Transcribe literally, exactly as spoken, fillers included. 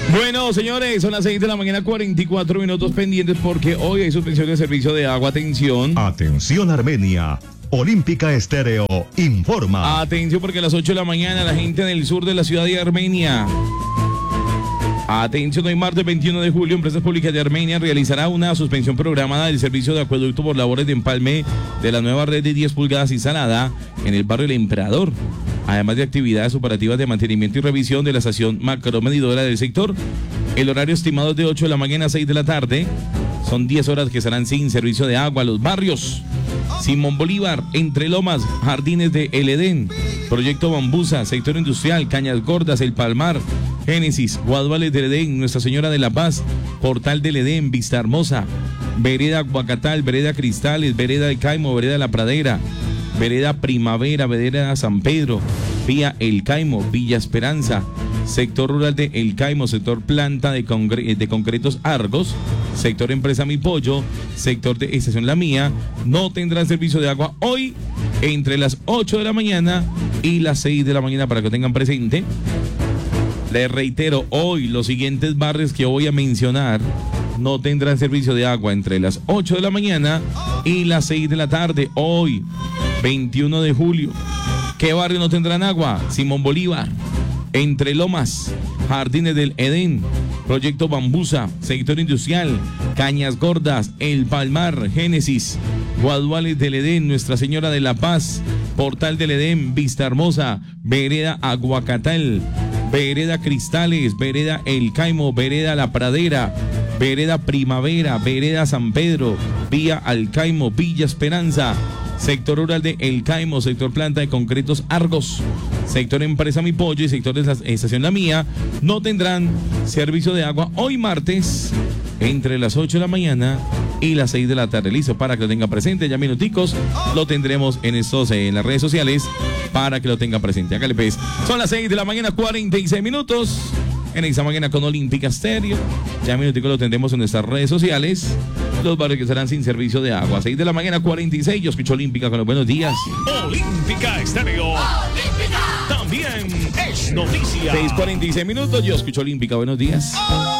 Bueno, señores, son las seis de la mañana, cuarenta y cuatro minutos pendientes porque hoy hay suspensión de servicio de agua. Atención. Atención, Armenia. Olímpica Estéreo informa. Atención porque a las ocho de la mañana la gente del sur de la ciudad de Armenia. Atención, hoy martes veintiuno de julio, Empresas Públicas de Armenia realizará una suspensión programada del servicio de acueducto por labores de empalme de la nueva red de diez pulgadas instalada en el barrio El Emperador, además de actividades operativas de mantenimiento y revisión de la estación macromedidora del sector. El horario estimado es de ocho de la mañana a seis de la tarde. Son diez horas que estarán sin servicio de agua a los barrios Simón Bolívar, Entre Lomas, Jardines de El Edén, Proyecto Bambusa, Sector Industrial, Cañas Gordas, El Palmar, Génesis, Guaduales del Edén, Nuestra Señora de la Paz, Portal del Edén, Vista Hermosa, Vereda Guacatal, Vereda Cristales, Vereda El Caimo, Vereda La Pradera, Vereda Primavera, Vereda San Pedro, Vía El Caimo, Villa Esperanza, Sector Rural de El Caimo, Sector Planta de, Congre de Concretos Argos, Sector Empresa Mi Pollo, Sector de Estación La Mía, no tendrán servicio de agua hoy entre las ocho de la mañana y las seis de la mañana para que lo tengan presente. Les reitero, hoy los siguientes barrios que voy a mencionar no tendrán servicio de agua entre las ocho de la mañana y las seis de la tarde. Hoy, veintiuno de julio. ¿Qué barrio no tendrán agua? Simón Bolívar, Entre Lomas, Jardines del Edén, Proyecto Bambusa, Sector Industrial, Cañas Gordas, El Palmar, Génesis, Guaduales del Edén, Nuestra Señora de la Paz, Portal del Edén, Vista Hermosa, Vereda Aguacatal, Vereda Cristales, Vereda El Caimo, Vereda La Pradera, Vereda Primavera, Vereda San Pedro, Vía Al Caimo, Villa Esperanza, Sector Rural de El Caimo, Sector Planta de Concretos Argos, Sector Empresa Mi Pollo y Sector de la Estación La Mía no tendrán servicio de agua hoy martes entre las ocho de la mañana y las seis de la tarde. Listo, para que lo tenga presente, ya minuticos lo tendremos en estos en las redes sociales para que lo tenga presente. Hágale pues. Son las seis de la mañana, cuarenta y seis minutos. En esta mañana con Olímpica Estéreo. Ya minuticos lo tendremos en nuestras redes sociales. Los barrios que estarán sin servicio de agua. seis de la mañana, cuarenta y seis. Yo escucho Olímpica con los buenos días. Olímpica Estéreo. Olímpica. También es noticia. seis cuarenta y seis minutos. Yo escucho Olímpica. Buenos días.